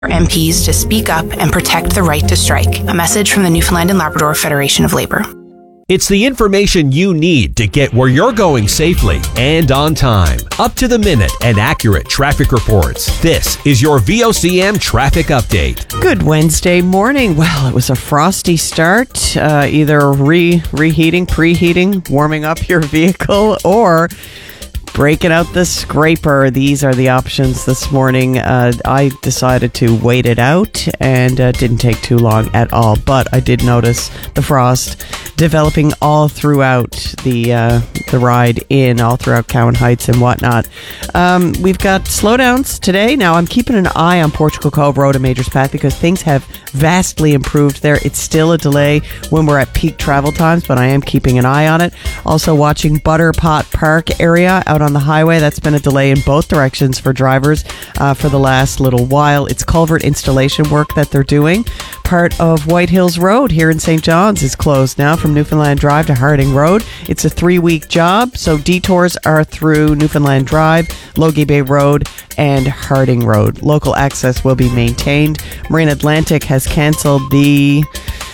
MPs to speak up and protect the right to strike. A message from the Newfoundland and Labrador Federation of Labour. It's the information you need to get where you're going safely and on time. Up to the minute and accurate traffic reports. This is your VOCM Traffic Update. Good Wednesday morning. Well, it was a frosty start. Either reheating, preheating, warming up your vehicle, or breaking out the scraper. These are the options this morning. I decided to wait it out, and didn't take too long at all. But I did notice the frost developing all throughout the ride in, all throughout Cowan Heights and whatnot. We've got slowdowns today. Now, I'm keeping an eye on Portugal Cove Road and Majors Path because things have vastly improved there. It's still a delay when we're at peak travel times, but I am keeping an eye on it. Also watching Butterpot Park area out on the highway. That's been a delay in both directions for drivers for the last little while. It's culvert installation work that they're doing. Part of White Hills Road here in St. John's is closed now from Newfoundland Drive to Harding Road. It's a 3-week job, so detours are through Newfoundland Drive, Logie Bay Road, and Harding Road. Local access will be maintained. Marine Atlantic has canceled the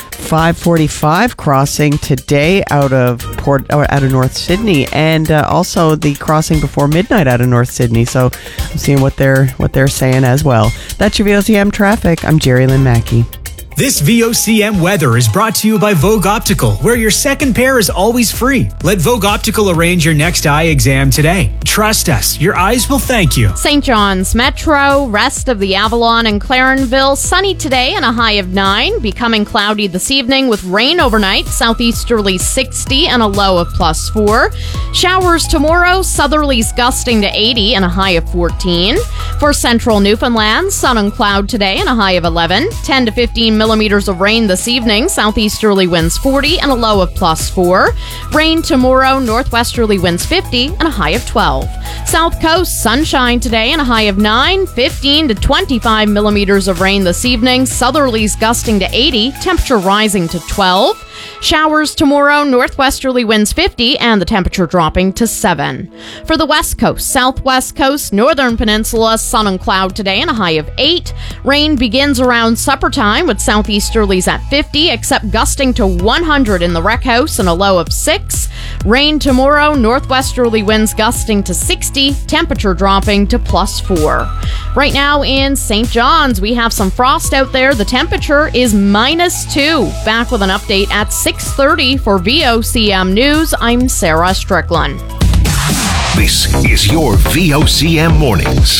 545 crossing today out of North Sydney, and also the crossing before midnight out of North Sydney. So I'm seeing what they're saying as well. That's your VOCM traffic. I'm Jerry Lynn Mackey. This VOCM weather is brought to you by Vogue Optical, where your second pair is always free. Let Vogue Optical arrange your next eye exam today. Trust us, your eyes will thank you. St. John's Metro, rest of the Avalon and Clarenville, sunny today and a high of 9, becoming cloudy this evening with rain overnight, southeasterly 60 and a low of +4. Showers tomorrow, southerlies gusting to 80 and a high of 14. For central Newfoundland, sun and cloud today and a high of 11, 10 to 15 millimeters of rain this evening, southeasterly winds 40 and a low of +4. Rain tomorrow, northwesterly winds 50 and a high of 12. South Coast, sunshine today and a high of 9, 15 to 25 millimeters of rain this evening, southerlies gusting to 80, temperature rising to 12. Showers tomorrow, northwesterly winds 50 and the temperature dropping to 7. For the West Coast, Southwest Coast, Northern Peninsula, sun and cloud today and a high of 8. Rain begins around supper time with southeasterlies at 50, except gusting to 100 in the Rec House and a low of 6. Rain tomorrow, northwesterly winds gusting to 60, temperature dropping to +4. Right now in St. John's, we have some frost out there. The temperature is -2. Back with an update at 6:30 for VOCM News. I'm Sarah Strickland. This is your VOCM Mornings.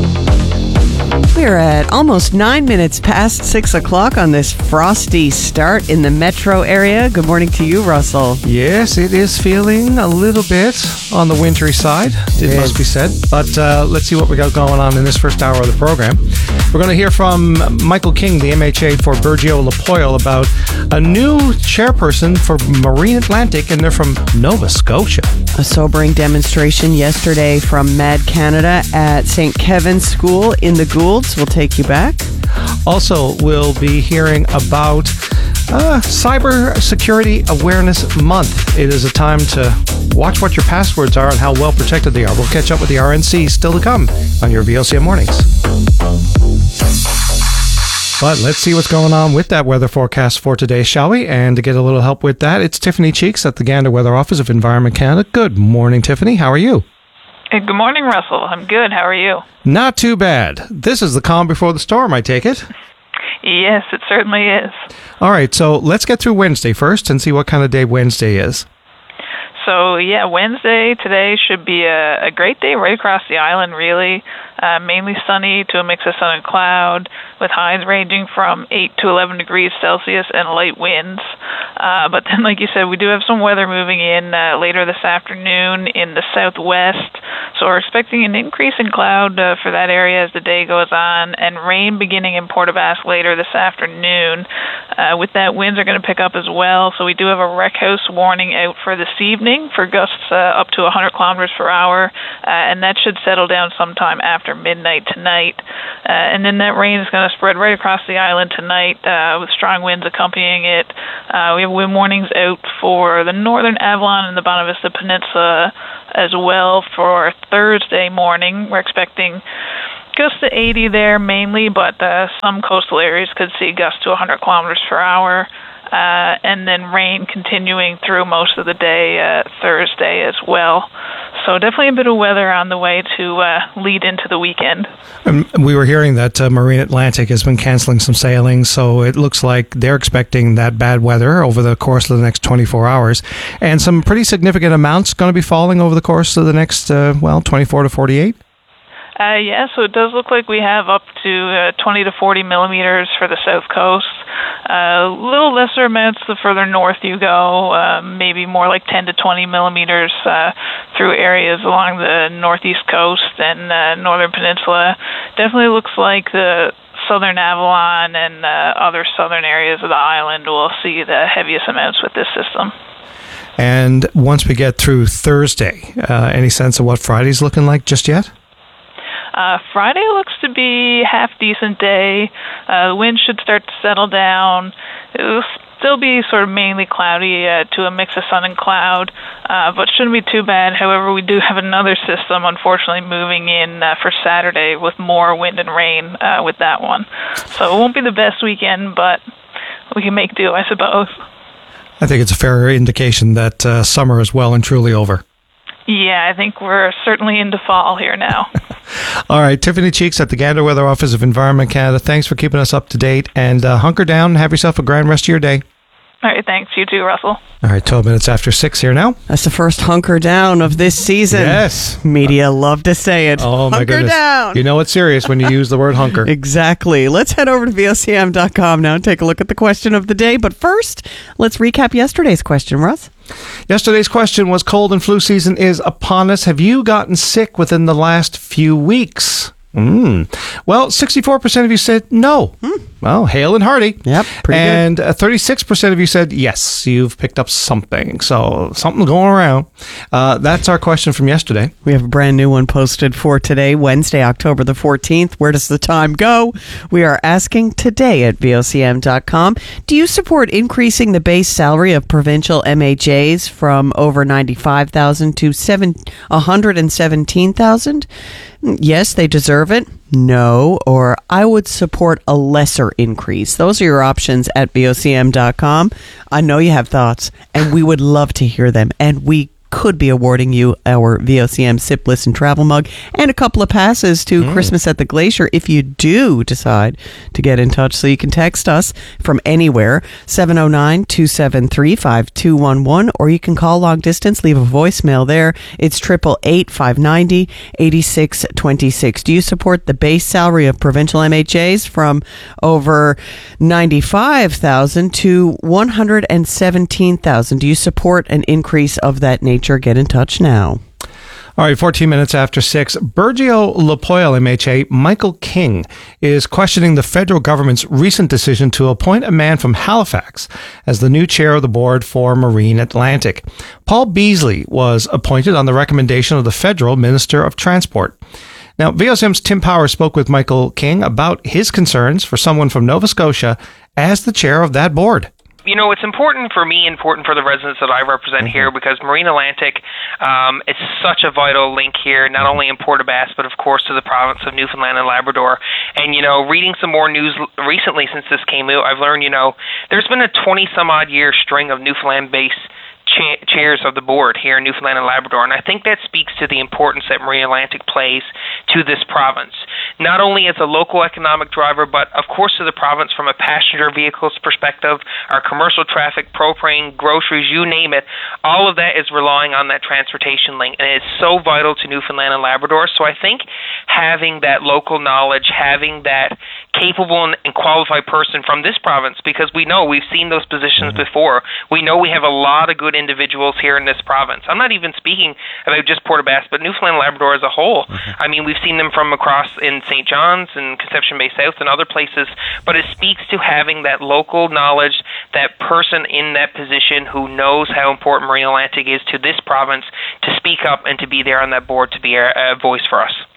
We're at almost 9 minutes past 6 o'clock on this frosty start in the metro area. Good morning to you, Russell. Yes, it is feeling a little bit on the wintry side, it must be said. But let's see what we got going on in this first hour of the program. We're going to hear from Michael King, the MHA for Burgeo Lapoil, about a new chairperson for Marine Atlantic, and they're from Nova Scotia. A sobering demonstration yesterday from Mad Canada at St. Kevin's School in the Goulds. We'll take you back. Also, we'll be hearing about Cyber Security Awareness Month. It is a time to watch what your passwords are and how well protected they are. We'll catch up with the RNC still to come on your VOCM Mornings. But let's see what's going on with that weather forecast for today, shall we? And to get a little help with that, it's Tiffany Cheeks at the Gander Weather Office of Environment Canada. Good morning, Tiffany. How are you? Good morning, Russell. I'm good. How are you? Not too bad. This is the calm before the storm, I take it? Yes, it certainly is. All right, so let's get through Wednesday first and see what kind of day Wednesday is. So, yeah, Wednesday today should be a great day right across the island, really. Mainly sunny to a mix of sun and cloud, with highs ranging from 8 to 11 degrees Celsius and light winds. But then, like you said, we do have some weather moving in later this afternoon in the southwest. So we're expecting an increase in cloud for that area as the day goes on, and rain beginning in Port aux Basques later this afternoon. With that, winds are going to pick up as well. So we do have a Rec House warning out for this evening for gusts up to 100 kilometers per hour, and that should settle down sometime after midnight tonight. And then that rain is going to spread right across the island tonight with strong winds accompanying it. We have wind warnings out for the northern Avalon and the Bonavista Peninsula as well for Thursday morning. We're expecting Gusts to 80 there mainly, but some coastal areas could see gusts to 100 kilometers per hour. And then rain continuing through most of the day Thursday as well. So definitely a bit of weather on the way to lead into the weekend. We were hearing that Marine Atlantic has been canceling some sailings, so it looks like they're expecting that bad weather over the course of the next 24 hours. And some pretty significant amounts going to be falling over the course of the next, 24 to 48? Yeah, so it does look like we have up to 20 to 40 millimeters for the south coast. A little lesser amounts the further north you go, maybe more like 10 to 20 millimeters through areas along the northeast coast and northern peninsula. Definitely looks like the southern Avalon and other southern areas of the island will see the heaviest amounts with this system. And once we get through Thursday, any sense of what Friday's looking like just yet? Friday looks to be half-decent day. The wind should start to settle down. It will still be sort of mainly cloudy to a mix of sun and cloud, but shouldn't be too bad. However, we do have another system, unfortunately, moving in for Saturday with more wind and rain with that one. So it won't be the best weekend, but we can make do, I suppose. I think it's a fair indication that summer is well and truly over. Yeah, I think we're certainly into fall here now. All right, Tiffany Cheeks at the Gander Weather Office of Environment Canada. Thanks for keeping us up to date, and hunker down and have yourself a grand rest of your day. All right, thanks. You too, Russell. All right, 12 minutes after 6 here now. That's the first hunker down of this season. Yes. Media love to say it. Oh, my hunker goodness. down. You know it's serious when you use the word hunker. Exactly. Let's head over to VOCM.com now and take a look at the question of the day. But first, let's recap yesterday's question, Russ. Yesterday's question was, cold and flu season is upon us. Have you gotten sick within the last few weeks? Well, 64% of you said no. Well, hail and hearty. Yep, pretty and good. 36% of you said yes, you've picked up something. So something going around. That's our question from yesterday. We have a brand new one posted for today, Wednesday, October the 14th. Where does the time go? We are asking today at VOCM.com, do you support increasing the base salary of provincial MHAs from over $95,000 to $117,000? Yes, they deserve it. No, or I would support a lesser increase. Those are your options at VOCM.com. I know you have thoughts, and we would love to hear them. And we could be awarding you our VOCM Sip, Listen, Travel mug and a couple of passes to Christmas at the Glacier if you do decide to get in touch. So you can text us from anywhere, 709-273-5211, or you can call long distance, leave a voicemail there. It's 888-590-8626. Do you support the base salary of provincial MHAs from over $95,000 to $117,000? Do you support an increase of that nature? Get in touch now. All right, 14 minutes after 6. Burgeo Lapoille MHA Michael King is questioning the federal government's recent decision to appoint a man from Halifax as the new chair of the board for Marine Atlantic. Paul Beasley was appointed on the recommendation of the federal Minister of Transport. Now, VOCM's Tim Power spoke with Michael King about his concerns for someone from Nova Scotia as the chair of that board. You know, it's important for me, important for the residents that I represent here, because Marine Atlantic is such a vital link here, not only in Port aux Basques, but of course to the province of Newfoundland and Labrador. And, you know, reading some more news recently since this came out, I've learned, you know, there's been a 20-some-odd year string of Newfoundland-based chairs of the board here in Newfoundland and Labrador, and I think that speaks to the importance that Marine Atlantic plays to this province, not only as a local economic driver, but of course to the province from a passenger vehicles perspective, our commercial traffic, propane, groceries, you name it, all of that is relying on that transportation link, and it's so vital to Newfoundland and Labrador. So I think having that local knowledge, having that capable and qualified person from this province, because we know we've seen those positions before. We know we have a lot of good individuals here in this province. I'm not even speaking about just Port aux Basques, but Newfoundland and Labrador as a whole. I mean, we've seen them from across in St. John's and Conception Bay South and other places, but it speaks to having that local knowledge, that person in that position who knows how important Marine Atlantic is to this province to speak up and to be there on that board to be a voice for us.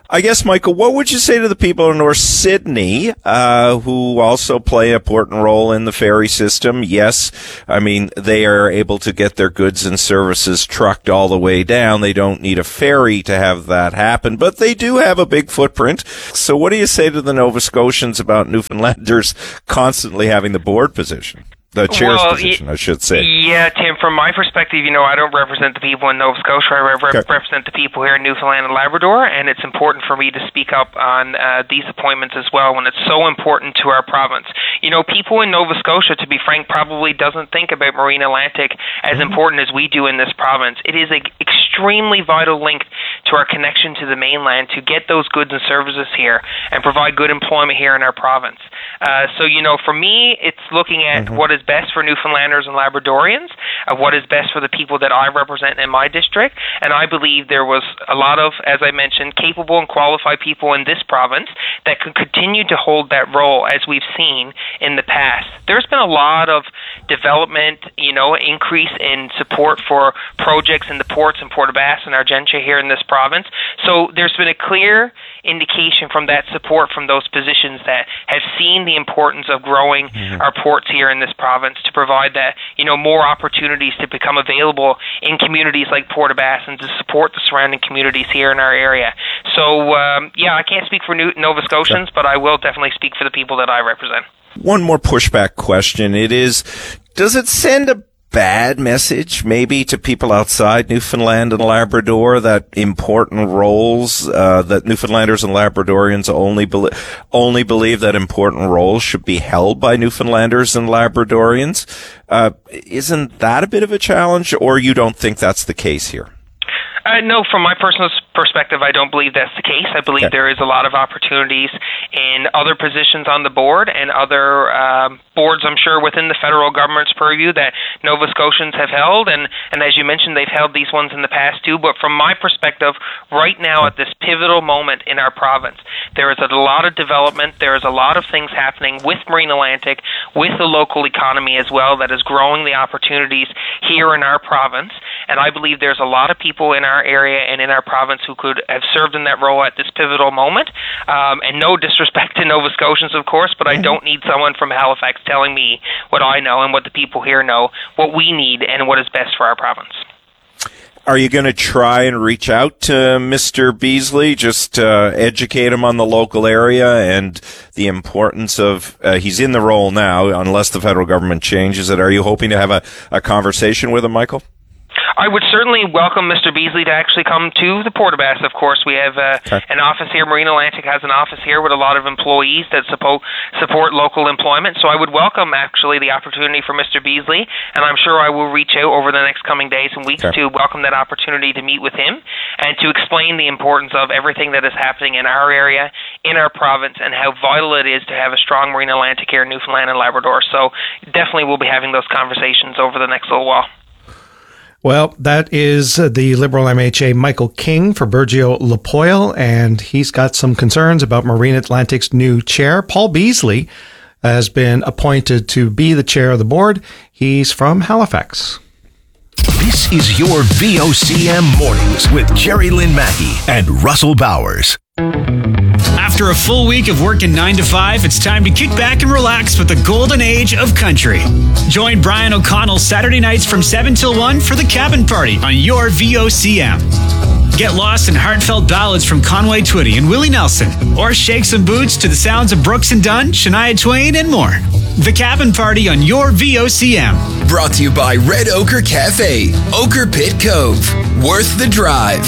I guess, Michael, what would you say to the people in North Sydney who also play an important role in the ferry system? Yes, I mean, they are able to get their goods and services trucked all the way down. They don't need a ferry to have that happen, but they do have a big footprint. So what do you say to the Nova Scotians about Newfoundlanders constantly having the board position? The chair's position, I should say. Yeah, Tim, from my perspective, I don't represent the people in Nova Scotia. I represent the people here in Newfoundland and Labrador, and it's important for me to speak up on these appointments as well when it's so important to our province. People in Nova Scotia, to be frank, probably doesn't think about Marine Atlantic as important as we do in this province. It is an extremely vital link to our connection to the mainland to get those goods and services here and provide good employment here in our province. So, for me, it's looking at what is best for Newfoundlanders and Labradorians, what is best for the people that I represent in my district, and I believe there was a lot of, as I mentioned, capable and qualified people in this province that could continue to hold that role as we've seen in the past. There's been a lot of development, increase in support for projects in the ports in Port aux Basques and Argentia here in this province. So there's been a clear indication from that support from those positions that have seen the importance of growing our ports here in this province to provide that, more opportunities to become available in communities like Port aux Basques and to support the surrounding communities here in our area. So, I can't speak for Nova Scotians, but I will definitely speak for the people that I represent. One more pushback question. Does it send a bad message maybe to people outside Newfoundland and Labrador that important roles, that Newfoundlanders and Labradorians only believe that important roles should be held by Newfoundlanders and Labradorians? Isn't that a bit of a challenge, or you don't think that's the case here? No, from my personal perspective, I don't believe that's the case. I believe there is a lot of opportunities in other positions on the board and other boards, I'm sure, within the federal government's purview that Nova Scotians have held. And as you mentioned, they've held these ones in the past too. But from my perspective, right now at this pivotal moment in our province, there is a lot of development. There is a lot of things happening with Marine Atlantic, with the local economy as well, that is growing the opportunities here in our province. And I believe there's a lot of people in our area and in our province who could have served in that role at this pivotal moment. And no disrespect to Nova Scotians, of course, but I don't need someone from Halifax telling me what I know and what the people here know, what we need and what is best for our province. Are you going to try and reach out to Mr. Beasley, just educate him on the local area and the importance of, he's in the role now, unless the federal government changes it. Are you hoping to have a conversation with him, Michael? I would certainly welcome Mr. Beasley to actually come to the Port aux Basques. Of course, we have an office here. Marine Atlantic has an office here with a lot of employees that support local employment. So I would welcome actually the opportunity for Mr. Beasley, and I'm sure I will reach out over the next coming days and weeks to welcome that opportunity to meet with him and to explain the importance of everything that is happening in our area, in our province, and how vital it is to have a strong Marine Atlantic here in Newfoundland and Labrador. So definitely we'll be having those conversations over the next little while. Well, that is the Liberal MHA Michael King for Burgeo-Lapoille, and he's got some concerns about Marine Atlantic's new chair. Paul Beasley has been appointed to be the chair of the board. He's from Halifax. This is your VOCM Mornings with Jerry Lynn Mackey and Russell Bowers. After a full week of working 9 to 5, it's time to kick back and relax with the golden age of country. Join Brian O'Connell Saturday nights from 7 till 1 for the Cabin Party on your VOCM. Get lost in heartfelt ballads from Conway Twitty and Willie Nelson, or shake some boots to the sounds of Brooks and Dunn, Shania Twain, and more. The Cabin Party on your VOCM. Brought to you by Red Ochre Cafe, Ochre Pit Cove. Worth the drive.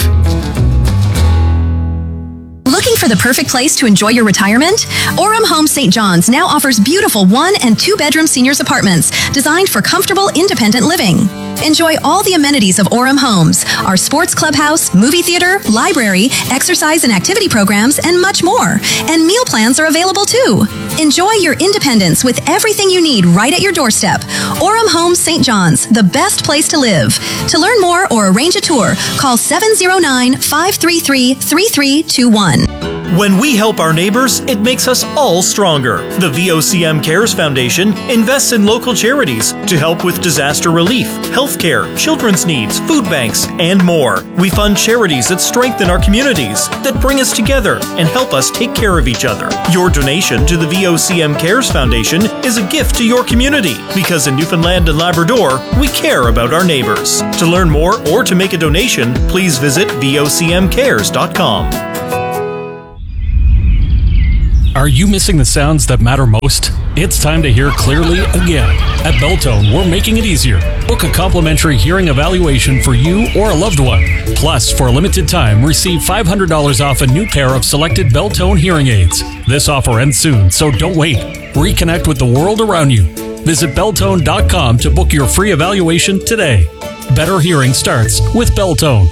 Looking for the perfect place to enjoy your retirement? Orem Homes St. John's now offers beautiful 1- and 2-bedroom seniors apartments designed for comfortable, independent living. Enjoy all the amenities of Orem Homes, our sports clubhouse, movie theater, library, exercise and activity programs, and much more. And meal plans are available too. Enjoy your independence with everything you need right at your doorstep. Orem Homes St. John's, the best place to live. To learn more or arrange a tour, call 709-533-3321. When we help our neighbors, it makes us all stronger. The VOCM Cares Foundation invests in local charities to help with disaster relief, healthcare, children's needs, food banks, and more. We fund charities that strengthen our communities, that bring us together and help us take care of each other. Your donation to the VOCM Cares Foundation is a gift to your community, because in Newfoundland and Labrador, we care about our neighbors. To learn more or to make a donation, please visit vocmcares.com. Are you missing the sounds that matter most? It's time to hear clearly again. At Belltone, we're making it easier. Book a complimentary hearing evaluation for you or a loved one. Plus, for a limited time, receive $500 off a new pair of selected Belltone hearing aids. This offer ends soon, so don't wait. Reconnect with the world around you. Visit Belltone.com to book your free evaluation today. Better hearing starts with Belltone.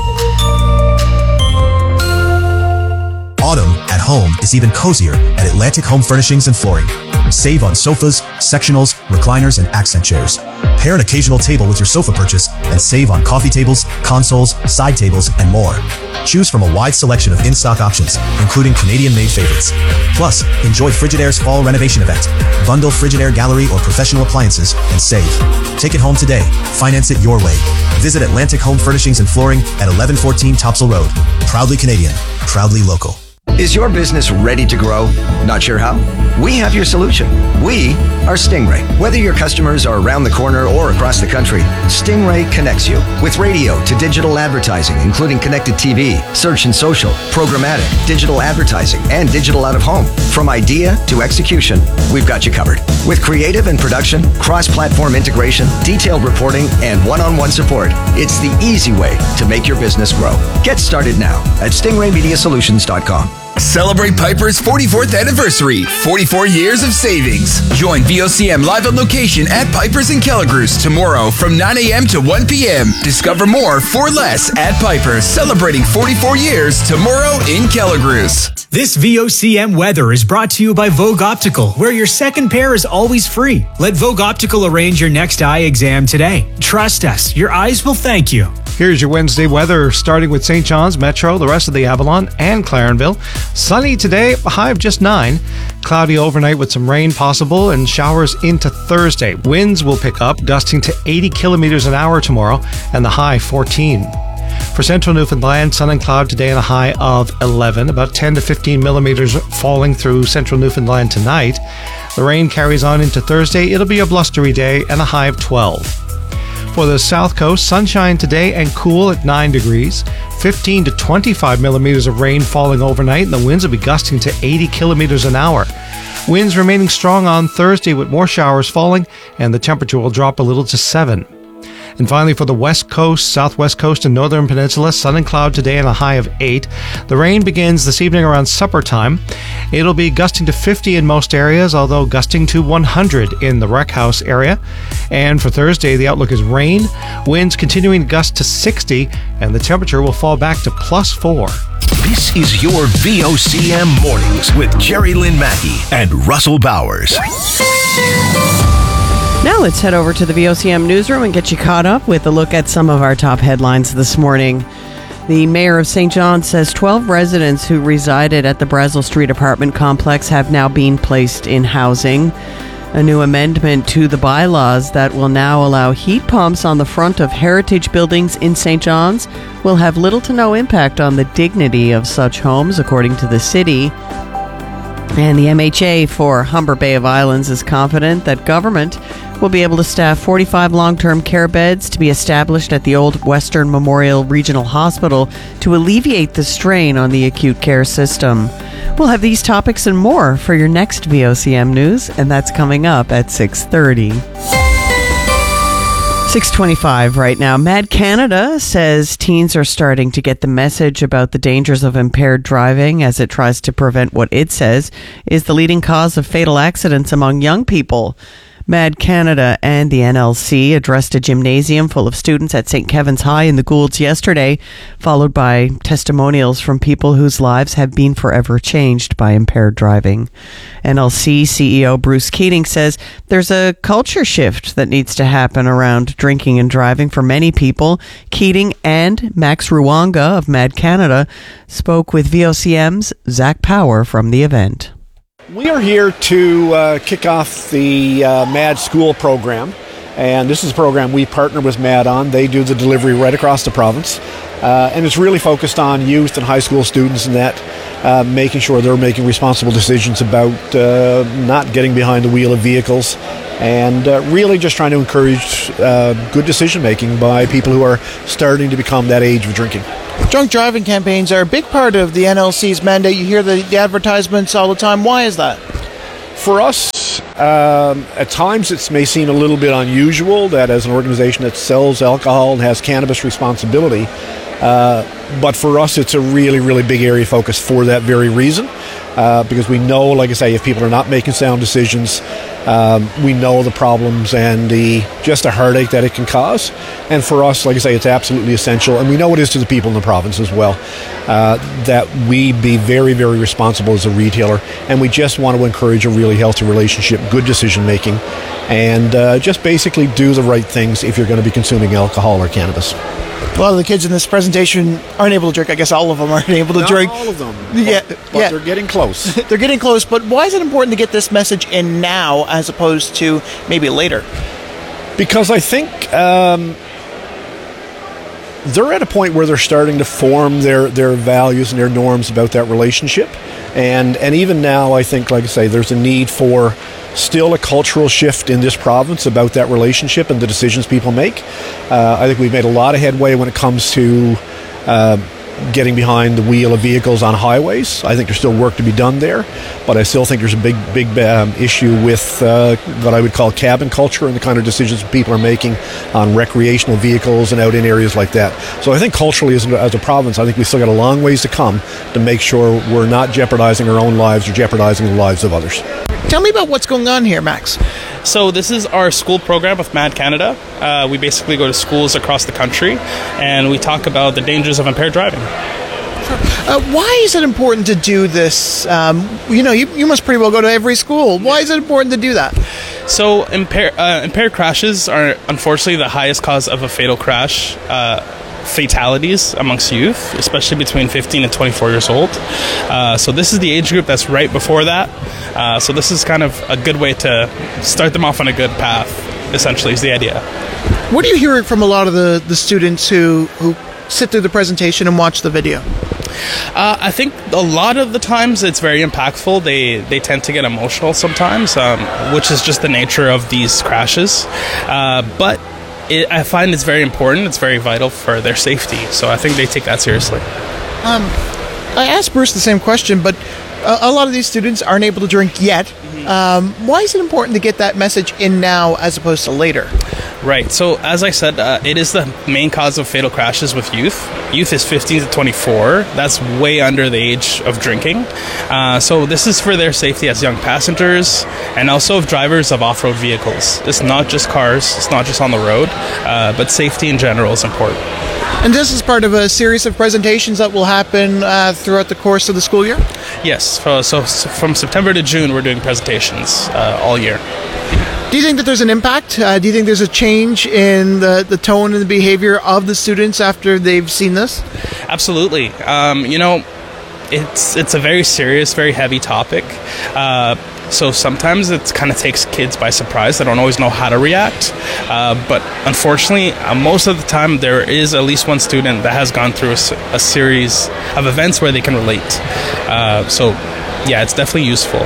Autumn at home is even cozier at Atlantic Home Furnishings and Flooring. Save on sofas, sectionals, recliners, and accent chairs. Pair an occasional table with your sofa purchase and save on coffee tables, consoles, side tables, and more. Choose from a wide selection of in-stock options, including Canadian-made favorites. Plus, enjoy Frigidaire's fall renovation event. Bundle Frigidaire gallery or professional appliances and save. Take it home today. Finance it your way. Visit Atlantic Home Furnishings and Flooring at 1114 Topsail Road. Proudly Canadian. Proudly local. Is your business ready to grow? Not sure how? We have your solution. We are Stingray. Whether your customers are around the corner or across the country, Stingray connects you with radio to digital advertising, including connected TV, search and social, programmatic, digital advertising, and digital out of home. From idea to execution, we've got you covered. With creative and production, cross-platform integration, detailed reporting, and one-on-one support, it's the easy way to make your business grow. Get started now at stingraymediasolutions.com. Celebrate Piper's 44th anniversary. 44 years of savings. Join VOCM live on location at Piper's in Kelligrews tomorrow from 9 a.m. to 1 p.m. Discover more for less at Piper's. Celebrating 44 years tomorrow in Kelligrews. This VOCM weather is brought to you by Vogue Optical, where your second pair is always free. Let Vogue Optical arrange your next eye exam today. Trust us, your eyes will thank you. Here's your Wednesday weather, starting with St. John's, Metro, the rest of the Avalon, and Clarenville. Sunny today, a high of just 9. Cloudy overnight with some rain possible and showers into Thursday. Winds will pick up, gusting to 80 kilometers an hour tomorrow, and the high 14. For central Newfoundland, sun and cloud today and a high of 11. About 10 to 15 millimeters falling through central Newfoundland tonight. The rain carries on into Thursday. It'll be a blustery day and a high of 12. For the south coast, sunshine today and cool at 9 degrees. 15 to 25 millimeters of rain falling overnight, and the winds will be gusting to 80 kilometers an hour. Winds remaining strong on Thursday with more showers falling, and the temperature will drop a little to 7. And finally, for the west coast, southwest coast, and northern peninsula, sun and cloud today and a high of 8. The rain begins this evening around supper time. It'll be gusting to 50 in most areas, although gusting to 100 in the Rec House area. And for Thursday, the outlook is rain, winds continuing to gust to 60, and the temperature will fall back to +4. This is your VOCM Mornings with Jerry Lynn Mackey and Russell Bowers. Now let's head over to the VOCM newsroom and get you caught up with a look at some of our top headlines this morning. The mayor of St. John says 12 residents who resided at the Brazel Street apartment complex have now been placed in housing. A new amendment to the bylaws that will now allow heat pumps on the front of heritage buildings in St. John's will have little to no impact on the dignity of such homes, according to the city. And the MHA for Humber Bay of Islands is confident that government will be able to staff 45 long-term care beds to be established at the old Western Memorial Regional Hospital to alleviate the strain on the acute care system. We'll have these topics and more for your next VOCM News, and that's coming up at 6:30. 6:25 right now. Mad Canada says teens are starting to get the message about the dangers of impaired driving as it tries to prevent what it says is the leading cause of fatal accidents among young people. Mad Canada and the NLC addressed a gymnasium full of students at St. Kevin's High in the Goulds yesterday, followed by testimonials from people whose lives have been forever changed by impaired driving. NLC CEO Bruce Keating says there's a culture shift that needs to happen around drinking and driving for many people. Keating and Max Ruwanga of Mad Canada spoke with VOCM's Zach Power from the event. We are here to kick off the MAD School program, and this is a program we partner with MAD on. They do the delivery right across the province, and it's really focused on youth and high school students and that, making sure they're making responsible decisions about not getting behind the wheel of vehicles, and really just trying to encourage good decision making by people who are starting to become that age of drinking. Drunk driving campaigns are a big part of the NLC's mandate. You hear the advertisements all the time. Why is that? For us, at times it may seem a little bit unusual that as an organization that sells alcohol and has cannabis responsibility, but for us it's a really, really big area of focus for that very reason. Because we know, like I say, if people are not making sound decisions, we know the problems and just the heartache that it can cause. And for us, like I say, it's absolutely essential, and we know it is to the people in the province as well, that we be very, very responsible as a retailer, and we just want to encourage a really healthy relationship, good decision making, and just basically do the right things if you're going to be consuming alcohol or cannabis. A lot of the kids in this presentation aren't able to drink. I guess all of them aren't able to drink. Not all of them. Yeah, but they're getting close. They're getting close, but why is it important to get this message in now as opposed to maybe later? Because I think they're at a point where they're starting to form their values and their norms about that relationship. And even now, I think, like I say, there's a need for still a cultural shift in this province about that relationship and the decisions people make. I think we've made a lot of headway when it comes to getting behind the wheel of vehicles on highways. I think there's still work to be done there, but I still think there's a big issue with what I would call cabin culture and the kind of decisions people are making on recreational vehicles and out in areas like that. So I think culturally as a province, I think we've still got a long ways to come to make sure we're not jeopardizing our own lives or jeopardizing the lives of others. Tell me about what's going on here, Max. So this is our school program with Mad Canada. We basically go to schools across the country and we talk about the dangers of impaired driving. Why is it important to do this? You must pretty well go to every school. Why is it important to do that? So impaired crashes are unfortunately the highest cause of a fatal crash. Fatalities amongst youth, especially between 15 and 24 years old. So this is the age group that's right before that. So this is kind of a good way to start them off on a good path, essentially, is the idea. What are you hearing from a lot of the students who sit through the presentation and watch the video? I think a lot of the times it's very impactful. They tend to get emotional sometimes, which is just the nature of these crashes. But I find it's very important. It's very vital for their safety. So I think they take that seriously. I asked Bruce the same question, but a lot of these students aren't able to drink yet. Why is it important to get that message in now as opposed to later? Right. So as I said, it is the main cause of fatal crashes with youth. Youth is 15 to 24. That's way under the age of drinking. So this is for their safety as young passengers and also of drivers of off-road vehicles. It's not just cars. It's not just on the road, but safety in general is important. And this is part of a series of presentations that will happen throughout the course of the school year? Yes. So from September to June, we're doing presentations all year. Do you think that there's an impact? Do you think there's a change in the tone and the behavior of the students after they've seen this? Absolutely. It's a very serious, very heavy topic. So sometimes it kind of takes kids by surprise. They don't always know how to react. But unfortunately, most of the time, there is at least one student that has gone through a series of events where they can relate. So yeah, it's definitely useful.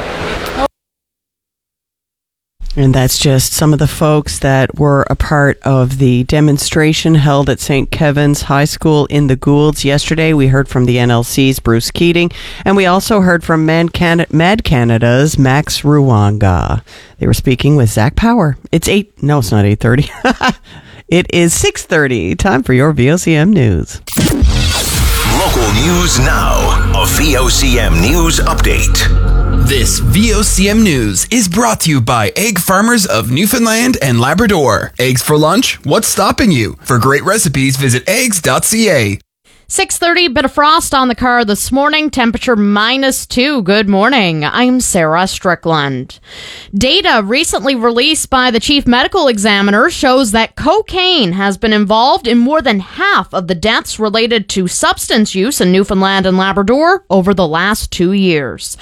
And that's just some of the folks that were a part of the demonstration held at St. Kevin's High School in the Goulds yesterday. We heard from the NLC's Bruce Keating, and we also heard from Mad Canada's Max Ruwanga. They were speaking with Zach Power. It's not 8:30. It is 6:30. Time for your VOCM News. Local news now. A VOCM News Update. This VOCM News is brought to you by Egg Farmers of Newfoundland and Labrador. Eggs for lunch? What's stopping you? For great recipes, visit eggs.ca. 6:30, bit of frost on the car this morning, temperature -2. Good morning. I'm Sarah Strickland. Data recently released by the chief medical examiner shows that cocaine has been involved in more than half of the deaths related to substance use in Newfoundland and Labrador over the last 2 years.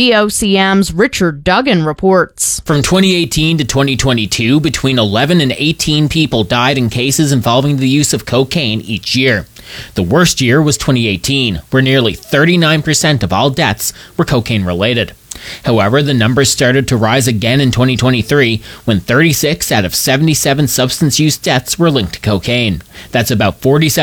VOCM's Richard Duggan reports. From 2018 to 2022, between 11 and 18 people died in cases involving the use of cocaine each year. The worst year was 2018, where nearly 39% of all deaths were cocaine-related. However, the numbers started to rise again in 2023, when 36 out of 77 substance use deaths were linked to cocaine. That's about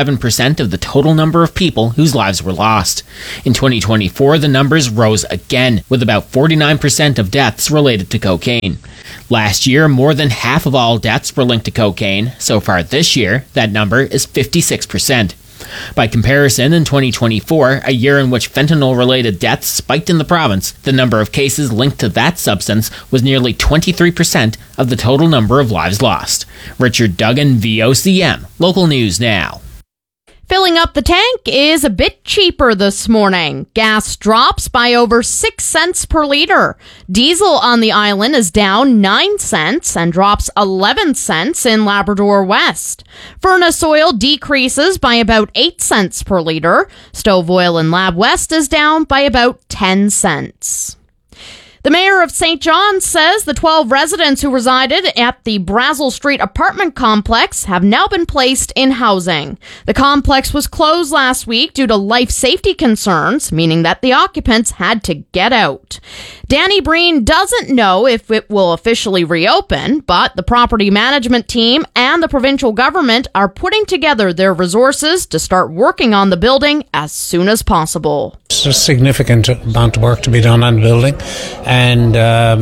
47% of the total number of people whose lives were lost. In 2024, the numbers rose again, with about 49% of deaths related to cocaine. Last year, more than half of all deaths were linked to cocaine. So far this year, that number is 56%. By comparison, in 2024, a year in which fentanyl-related deaths spiked in the province, the number of cases linked to that substance was nearly 23% of the total number of lives lost. Richard Duggan, VOCM. Local News Now. Filling up the tank is a bit cheaper this morning. Gas drops by over 6 cents per liter. Diesel on the island is down 9 cents and drops 11 cents in Labrador West. Furnace oil decreases by about 8 cents per liter. Stove oil in Lab West is down by about 10 cents. The mayor of St. John's says the 12 residents who resided at the Brazel Street apartment complex have now been placed in housing. The complex was closed last week due to life safety concerns, meaning that the occupants had to get out. Danny Breen doesn't know if it will officially reopen, but the property management team and the provincial government are putting together their resources to start working on the building as soon as possible. It's a significant amount of work to be done on the building. And,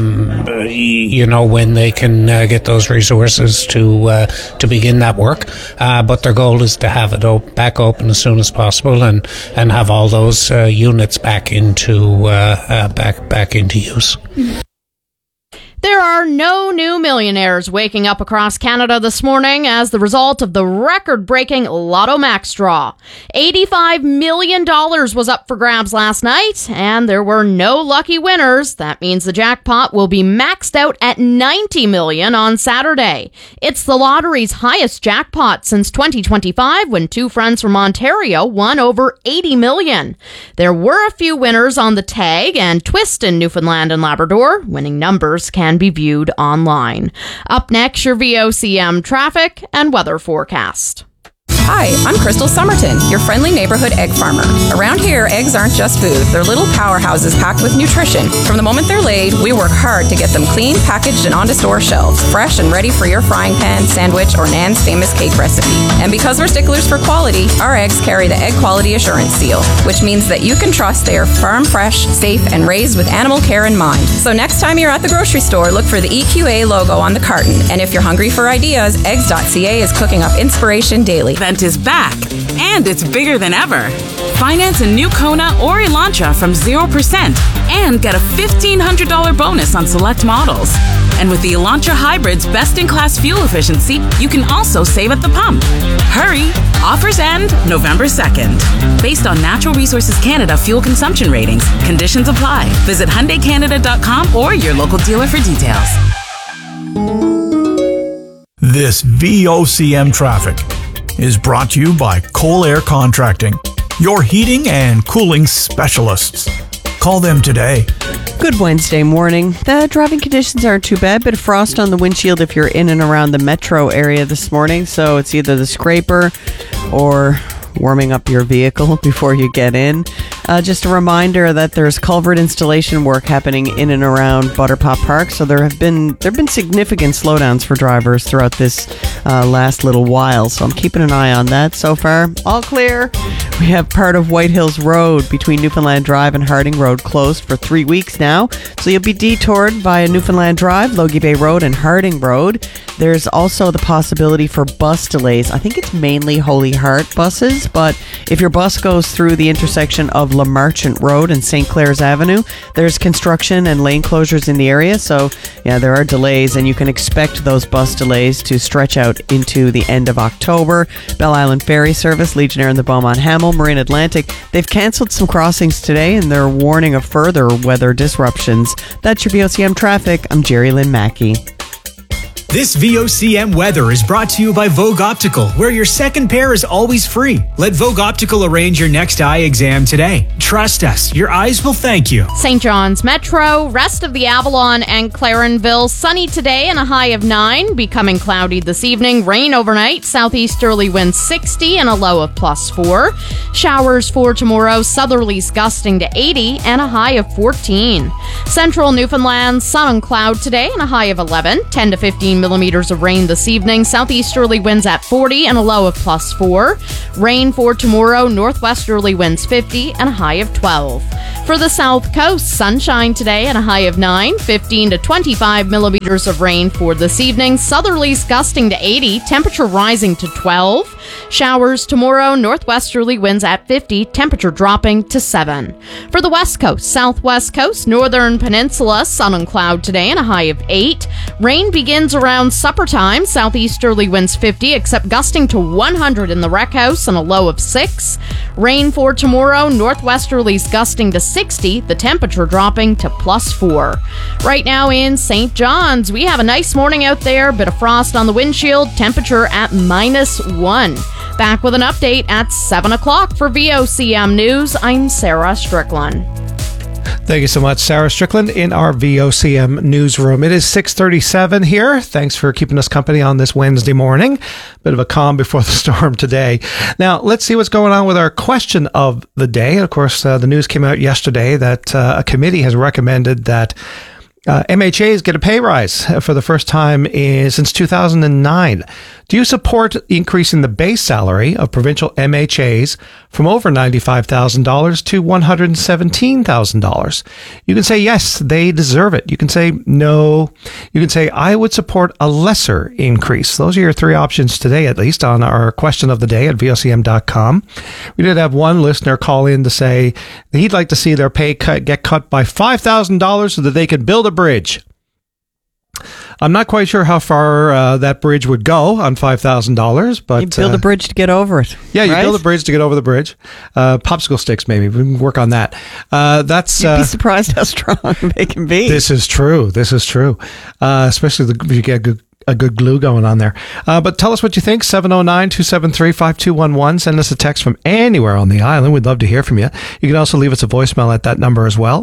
when they can get those resources to begin that work. But their goal is to have it back open as soon as possible and have all those units back into use. There are no new millionaires waking up across Canada this morning as the result of the record-breaking Lotto Max draw. $85 million was up for grabs last night, and there were no lucky winners. That means the jackpot will be maxed out at $90 million on Saturday. It's the lottery's highest jackpot since 2025, when two friends from Ontario won over $80 million. There were a few winners on the tag and twist in Newfoundland and Labrador. Winning numbers can be viewed online. Up next, your VOCM traffic and weather forecast. Hi, I'm Crystal Somerton, your friendly neighborhood egg farmer. Around here, eggs aren't just food. They're little powerhouses packed with nutrition. From the moment they're laid, we work hard to get them clean, packaged, and onto store shelves, fresh and ready for your frying pan, sandwich, or Nan's famous cake recipe. And because we're sticklers for quality, our eggs carry the Egg Quality Assurance Seal, which means that you can trust they are farm fresh, safe, and raised with animal care in mind. So next time you're at the grocery store, look for the EQA logo on the carton. And if you're hungry for ideas, eggs.ca is cooking up inspiration daily. Is back, and it's bigger than ever. Finance a new Kona or Elantra from 0% and get a $1,500 bonus on select models. And with the Elantra Hybrid's best-in-class fuel efficiency, you can also save at the pump. Hurry! Offers end November 2nd. Based on Natural Resources Canada fuel consumption ratings, conditions apply. Visit HyundaiCanada.com or your local dealer for details. This VOCM traffic is brought to you by Coal Air Contracting, your heating and cooling specialists. Call them today. Good Wednesday morning. The driving conditions aren't too bad. Bit of frost on the windshield if you're in and around the metro area this morning. So it's either the scraper or warming up your vehicle before you get in. Just a reminder that there's culvert installation work happening in and around Butterpop Park. So there have been significant slowdowns for drivers throughout this last little while. So I'm keeping an eye on that. So far, all clear. We have part of White Hills Road between Newfoundland Drive and Harding Road closed for 3 weeks now. So you'll be detoured via Newfoundland Drive, Logie Bay Road, and Harding Road. There's also the possibility for bus delays. I think it's mainly Holy Heart buses, but if your bus goes through the intersection of La Marchant Road and St. Clair's Avenue, there's construction and lane closures in the area. So, yeah, there are delays, and you can expect those bus delays to stretch out into the end of October. Bell Island Ferry Service, Legionnaire and the Beaumont Hamel, Marine Atlantic, they've cancelled some crossings today, and they're warning of further weather disruptions. That's your VOCM traffic. I'm Jerry Lynn Mackey. This VOCM weather is brought to you by Vogue Optical, where your second pair is always free. Let Vogue Optical arrange your next eye exam today. Trust us, your eyes will thank you. St. John's Metro, rest of the Avalon and Clarenville, sunny today and a high of 9, becoming cloudy this evening, rain overnight, southeasterly winds 60 and a low of +4. Showers for tomorrow, southerlies gusting to 80 and a high of 14. Central Newfoundland, sun and cloud today and a high of 11, 10 to 15 millimeters of rain this evening, southeasterly winds at 40 and a low of +4. Rain for tomorrow, northwesterly winds 50 and a high of 12. For the south coast, sunshine today and a high of 9, 15 to 25 millimeters of rain for this evening, southerlies gusting to 80, temperature rising to 12. Showers tomorrow, northwesterly winds at 50, temperature dropping to 7. For the west coast, southwest coast, northern peninsula, sun and cloud today and a high of 8. Rain begins around supper time, southeasterly winds 50, except gusting to 100 in the rec house and a low of 6. Rain for tomorrow, northwesterlies gusting to 60, the temperature dropping to +4. Right now in St. John's, we have a nice morning out there, bit of frost on the windshield, temperature at -1. Back with an update at 7 o'clock for VOCM News. I'm Sarah Strickland. Thank you so much, Sarah Strickland, in our VOCM newsroom. It is 6:37 here. Thanks for keeping us company on this Wednesday morning. Bit of a calm before the storm today. Now, let's see what's going on with our question of the day. Of course, the news came out yesterday that a committee has recommended that MHAs get a pay rise for the first time since 2009. Do you support increasing the base salary of provincial MHAs from over $95,000 to $117,000? You can say, yes, they deserve it. You can say, no. You can say, I would support a lesser increase. Those are your three options today, at least, on our question of the day at VOCM.com. We did have one listener call in to say that he'd like to see their pay get cut by $5,000 so that they could build a bridge. I'm not quite sure how far that bridge would go on $5,000, but... You build a bridge to get over it. Yeah, you right? build a bridge to get over the bridge. Popsicle sticks, maybe. We can work on that. You'd be surprised how strong they can be. This is true. Especially if you get a good glue going on there. But tell us what you think. 709-273-5211. Send us a text from anywhere on the island. We'd love to hear from you. You can also leave us a voicemail at that number as well.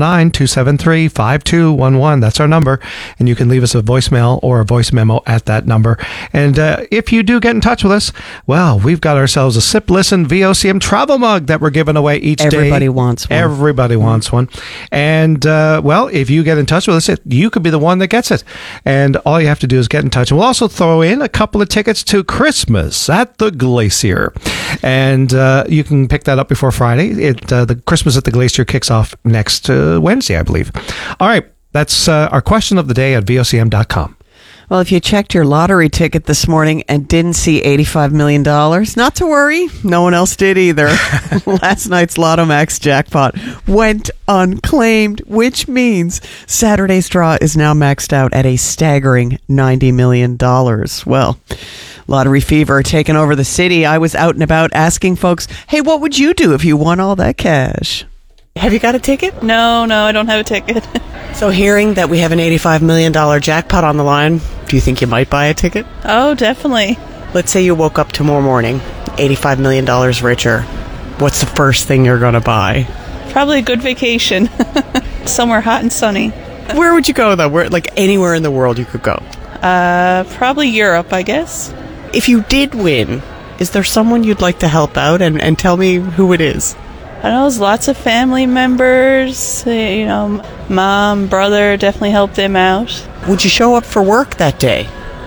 709-273-5211. That's our number. And you can leave us a voicemail or a voice memo at that number. And if you do get in touch with us, well, we've got ourselves a Sip Listen VOCM travel mug that we're giving away each day. Everybody wants one. Everybody wants one. And, well, if you get in touch with us, you could be the one that gets it. And all you have to do is get in touch. And we'll also throw in a couple of tickets to Christmas at the Glacier. And you can pick that up before Friday. The Christmas at the Glacier kicks off next Wednesday, I believe. All right. That's our question of the day at VOCM.com. Well, if you checked your lottery ticket this morning and didn't see $85 million, not to worry. No one else did either. Last night's Lotto Max jackpot went unclaimed, which means Saturday's draw is now maxed out at a staggering $90 million. Well, lottery fever taking over the city. I was out and about asking folks, hey, what would you do if you won all that cash? Have you got a ticket? No, I don't have a ticket. So hearing that we have an $85 million jackpot on the line, do you think you might buy a ticket? Oh, definitely. Let's say you woke up tomorrow morning, $85 million richer. What's the first thing you're going to buy? Probably a good vacation. Somewhere hot and sunny. Where would you go, though? Like anywhere in the world you could go? Probably Europe, I guess. If you did win, is there someone you'd like to help out? And tell me who it is. I know there's lots of family members, mom, brother, definitely help them out. Would you show up for work that day?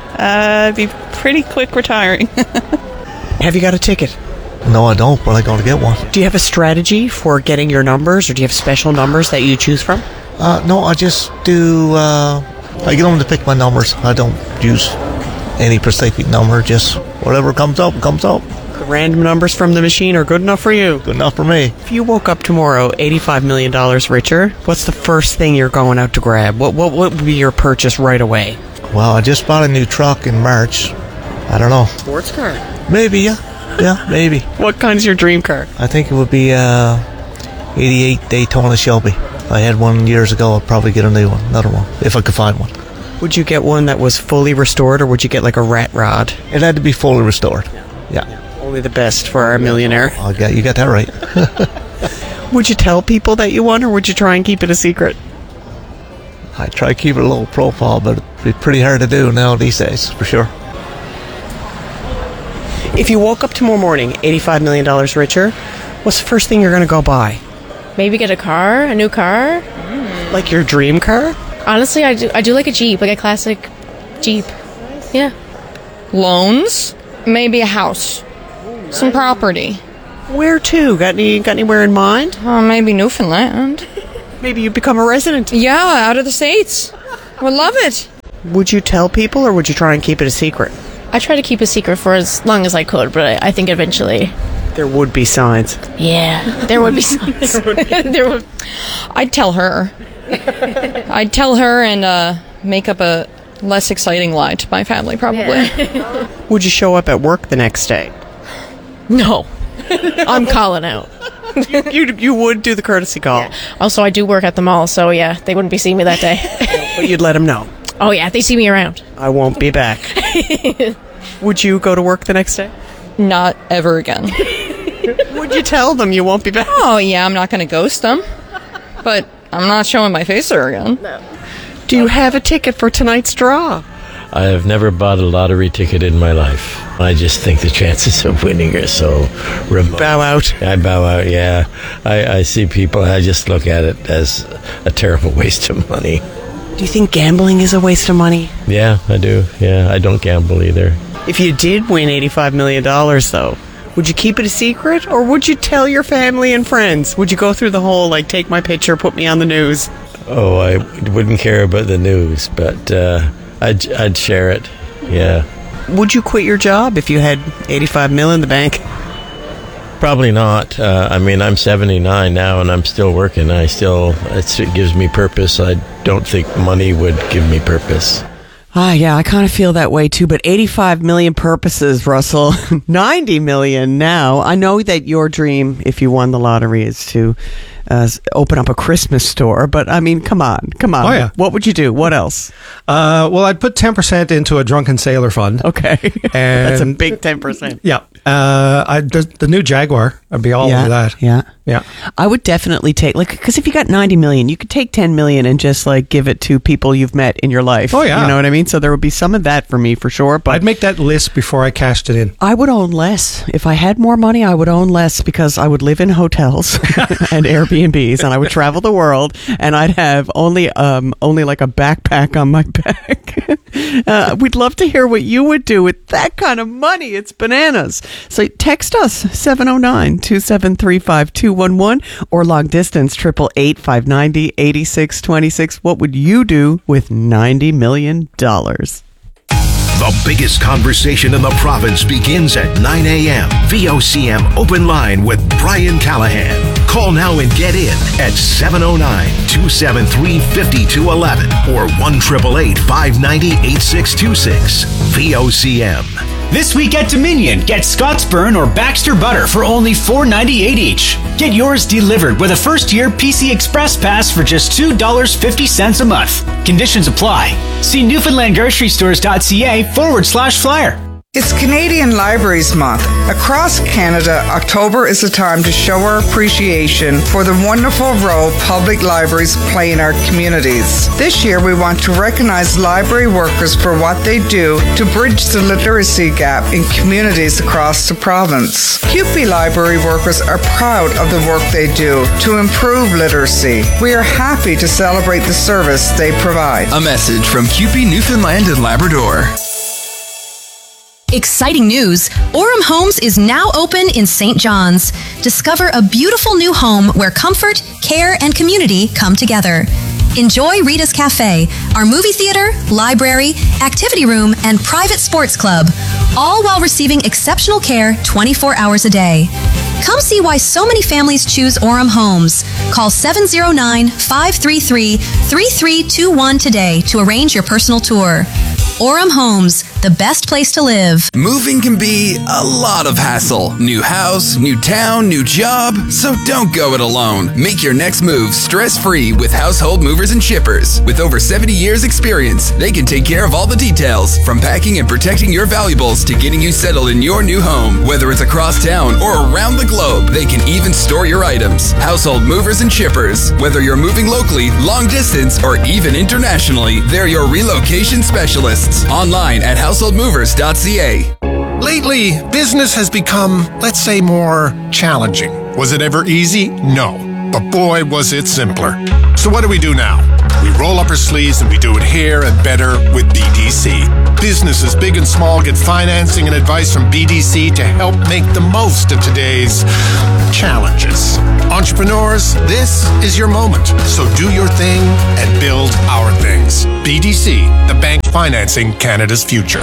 I'd be pretty quick retiring. Have you got a ticket? No, I don't, but I'm going to get one. Do you have a strategy for getting your numbers, or do you have special numbers that you choose from? No, I just do... I get them to pick my numbers. I don't use any specific number, just whatever comes up, comes up. The random numbers from the machine are good enough for you? Good enough for me. If you woke up tomorrow $85 million richer, what's the first thing you're going out to grab? What would be your purchase right away? Well, I just bought a new truck in March. I don't know. Sports car? Maybe, yeah. Yeah, maybe. What kind is your dream car? I think it would be 88 Daytona Shelby. I had one years ago. I'll probably get another one, if I could find one. Would you get one that was fully restored, or would you get like a rat rod? It had to be fully restored. Yeah. Only the best for our millionaire. You got that right. Would you tell people that you won, or would you try and keep it a secret? I try to keep it a low profile, but it'd be pretty hard to do now these days, for sure. If you woke up tomorrow morning $85 million richer, what's the first thing you're going to go buy? Maybe get a new car. Like your dream car? Honestly, I do like a Jeep, like a classic Jeep. Yeah. Loans, maybe a house, some property. Where to? Got anywhere in mind? Maybe Newfoundland. Maybe you become a resident. Yeah, out of the States. Would love it. Would you tell people, or would you try and keep it a secret? I try to keep a secret for as long as I could, but I think eventually... There would be signs. Yeah, there would be signs. I'd tell her. I'd tell her and make up a less exciting lie to my family, probably. Yeah. Would you show up at work the next day? No. I'm calling out. You would do the courtesy call. Yeah. Also, I do work at the mall, so yeah, they wouldn't be seeing me that day. But you'd let them know. Oh yeah, they see me around. I won't be back. Would you go to work the next day? Not ever again. Would you tell them you won't be back? Oh yeah, I'm not going to ghost them. But I'm not showing my face there again. No. Do you have a ticket for tonight's draw? I have never bought a lottery ticket in my life. I just think the chances of winning are so remote. Bow out. I bow out, yeah. I see people, I just look at it as a terrible waste of money. Do you think gambling is a waste of money? Yeah, I do. Yeah, I don't gamble either. If you did win $85 million, though, would you keep it a secret, or would you tell your family and friends? Would you go through the whole, like, take my picture, put me on the news? Oh, I wouldn't care about the news, but I'd share it, yeah. Would you quit your job if you had $85 million in the bank? Probably not. I mean, I'm 79 now, and I'm still working. It gives me purpose. I don't think money would give me purpose. Yeah, I kind of feel that way too, but 85 million purposes, Russell. 90 million now. I know that your dream, if you won the lottery, is to open up a Christmas store, but I mean, come on. Oh, yeah. What would you do? What else? Well, I'd put 10% into a drunken sailor fund. Okay. And that's a big 10%. Yeah. The new Jaguar, I'd be all over that. Yeah. Yeah. I would definitely take, because if you got 90 million, you could take 10 million and just give it to people you've met in your life. Oh, yeah. You know what I mean? So there would be some of that for me for sure. But I'd make that list before I cashed it in. I would own less. If I had more money, I would own less, because I would live in hotels and Airbnbs, and I would travel the world, and I'd have only like a backpack on my back. We'd love to hear what you would do with that kind of money. It's bananas. So text us 709-273-5211 or long distance 888-590-8626. What would you do with $90 million? The biggest conversation in the province begins at 9 a.m. VOCM Open Line with Brian Callahan. Call now and get in at 709-273-5211 or 1-888-590-8626. VOCM. This week at Dominion, get Scottsburn or Baxter Butter for only $4.98 each. Get yours delivered with a first-year PC Express Pass for just $2.50 a month. Conditions apply. See newfoundlandgrocerystores.ca/flyer. It's Canadian Libraries Month. Across Canada, October is a time to show our appreciation for the wonderful role public libraries play in our communities. This year, we want to recognize library workers for what they do to bridge the literacy gap in communities across the province. CUPE library workers are proud of the work they do to improve literacy. We are happy to celebrate the service they provide. A message from CUPE Newfoundland and Labrador. Exciting news! Orem Homes is now open in St. John's. Discover a beautiful new home where comfort, care, and community come together. Enjoy Rita's Cafe, our movie theater, library, activity room, and private sports club, all while receiving exceptional care 24 hours a day. Come see why so many families choose Orem Homes. Call 709-533-3321 today to arrange your personal tour. Orem Homes, the best place to live. Moving can be a lot of hassle. New house, new town, new job. So don't go it alone. Make your next move stress-free with Household Movers and Shippers. With over 70 years experience, they can take care of all the details, from packing and protecting your valuables to getting you settled in your new home. Whether it's across town or around the globe, they can even store your items. Household Movers and Shippers. Whether you're moving locally, long distance, or even internationally, they're your relocation specialists. Online at householdmovers.ca. Lately, business has become, let's say, more challenging. Was it ever easy? No. But boy, was it simpler. So what do we do now? We roll up our sleeves and we do it here and better with BDC. Businesses big and small get financing and advice from BDC to help make the most of today's challenges. Entrepreneurs, this is your moment. So do your thing and build our things. BDC, the bank financing Canada's future.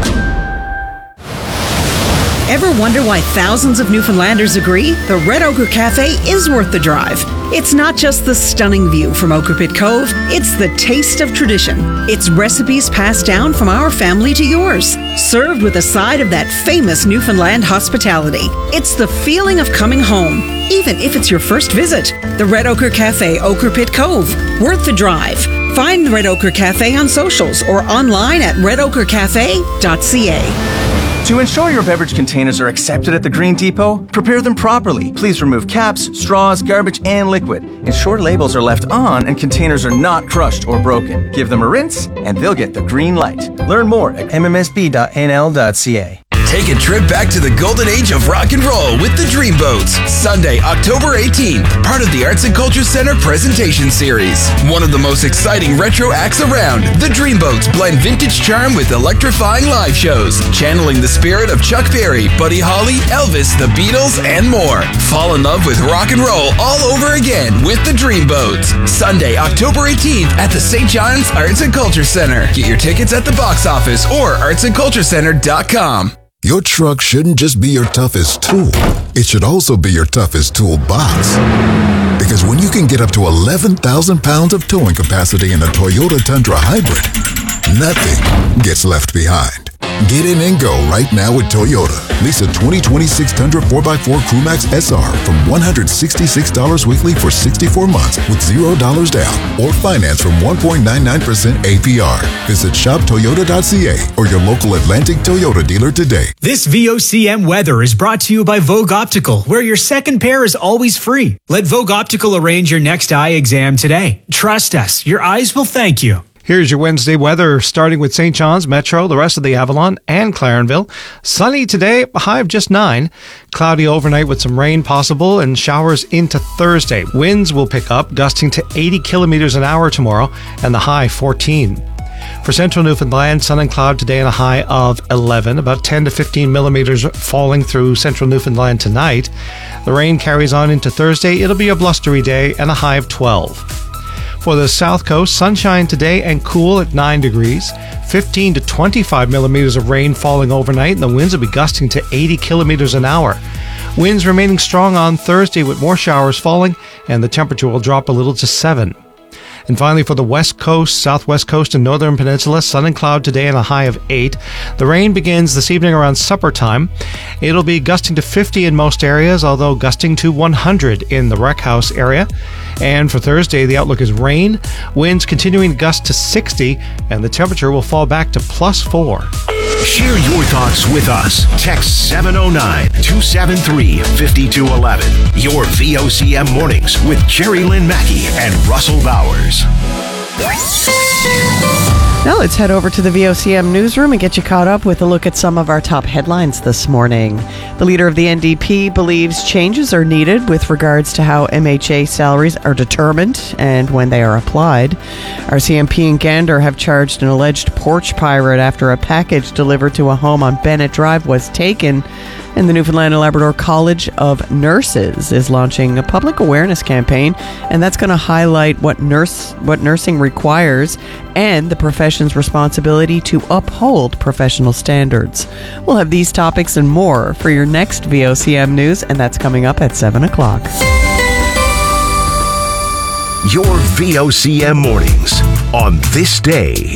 Ever wonder why thousands of Newfoundlanders agree the Red Ochre Cafe is worth the drive? It's not just the stunning view from Ochre Pit Cove, it's the taste of tradition. It's recipes passed down from our family to yours, served with a side of that famous Newfoundland hospitality. It's the feeling of coming home, even if it's your first visit. The Red Ochre Cafe, Ochre Pit Cove, worth the drive. Find the Red Ochre Cafe on socials or online at redochrecafe.ca. To ensure your beverage containers are accepted at the Green Depot, prepare them properly. Please remove caps, straws, garbage, and liquid. Ensure labels are left on and containers are not crushed or broken. Give them a rinse and they'll get the green light. Learn more at mmsb.nl.ca. Take a trip back to the golden age of rock and roll with the Dreamboats. Sunday, October 18th, part of the Arts and Culture Center presentation series. One of the most exciting retro acts around, the Dreamboats blend vintage charm with electrifying live shows, channeling the spirit of Chuck Berry, Buddy Holly, Elvis, the Beatles, and more. Fall in love with rock and roll all over again with the Dreamboats. Sunday, October 18th at the St. John's Arts and Culture Center. Get your tickets at the box office or artsandculturecenter.com. Your truck shouldn't just be your toughest tool. It should also be your toughest toolbox. Because when you can get up to 11,000 pounds of towing capacity in a Toyota Tundra Hybrid, nothing gets left behind. Get in and go right now with Toyota. Lease a 2026 Tundra 4x4 Crewmax SR from $166 weekly for 64 months with $0 down or finance from 1.99% APR. Visit shoptoyota.ca or your local Atlantic Toyota dealer today. This VOCM weather is brought to you by Vogue Optical, where your second pair is always free. Let Vogue Optical arrange your next eye exam today. Trust us, your eyes will thank you. Here's your Wednesday weather, starting with St. John's, Metro, the rest of the Avalon, and Clarenville. Sunny today, a high of just 9. Cloudy overnight with some rain possible and showers into Thursday. Winds will pick up, gusting to 80 kilometers an hour tomorrow, and the high 14. For central Newfoundland, sun and cloud today and a high of 11, about 10 to 15 millimeters falling through central Newfoundland tonight. The rain carries on into Thursday. It'll be a blustery day and a high of 12. For the south coast, sunshine today and cool at 9 degrees. 15 to 25 millimeters of rain falling overnight, and the winds will be gusting to 80 kilometers an hour. Winds remaining strong on Thursday with more showers falling, and the temperature will drop a little to 7. And finally, for the west coast, southwest coast, and northern peninsula, sun and cloud today and a high of 8. The rain begins this evening around supper time. It'll be gusting to 50 in most areas, although gusting to 100 in the Rec House area. And for Thursday, the outlook is rain, winds continuing to gust to 60, and the temperature will fall back to +4. Share your thoughts with us. Text 709-273-5211. Your VOCM mornings with Jerry Lynn Mackey and Russell Bowers. Now let's head over to the VOCM newsroom and get you caught up with a look at some of our top headlines this morning. The leader of the NDP believes changes are needed with regards to how MHA salaries are determined and when they are applied. RCMP and Gander have charged an alleged porch pirate after a package delivered to a home on Bennett Drive was taken. And the Newfoundland and Labrador College of Nurses is launching a public awareness campaign, and that's going to highlight what nursing requires and the profession's responsibility to uphold professional standards. We'll have these topics and more for your next VOCM News, and that's coming up at 7 o'clock. Your VOCM mornings on this day.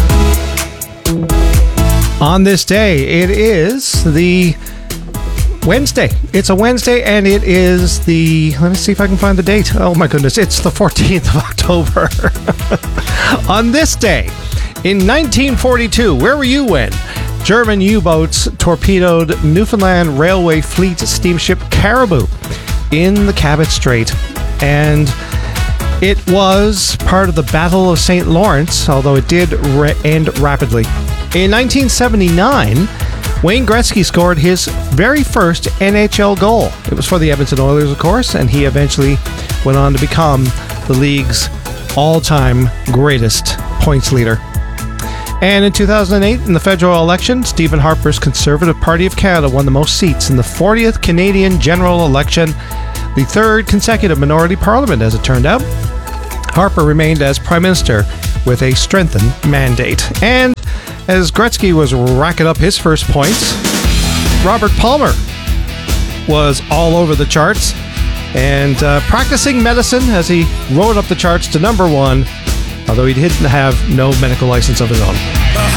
On this day, it is the Wednesday. It's a Wednesday, and it is the... Let me see if I can find the date. Oh, my goodness. It's the 14th of October. On this day, in 1942, where were you when German U-boats torpedoed Newfoundland Railway Fleet steamship Caribou in the Cabot Strait? And it was part of the Battle of St. Lawrence, although it did end rapidly. In 1979... Wayne Gretzky scored his very first NHL goal. It was for the Edmonton Oilers, of course, and he eventually went on to become the league's all-time greatest points leader. And in 2008, in the federal election, Stephen Harper's Conservative Party of Canada won the most seats in the 40th Canadian general election, the third consecutive minority parliament, as it turned out. Harper remained as Prime Minister with a strengthened mandate. And as Gretzky was racking up his first points, Robert Palmer was all over the charts and practicing medicine as he rode up the charts to number one, although he didn't have no medical license of his own.